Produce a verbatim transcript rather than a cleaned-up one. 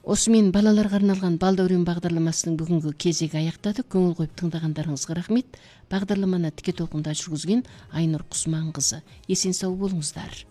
Осы мен балаларға арналған Бал дәурен бағдарламасының бүгінгі кезегі аяқтады. Көңіл қойып тыңдағандарыңызға рахмет. Бағдарламаны тіке толқында жүргізген Айнұр Құсманқызы. Есен сау болыңыздар.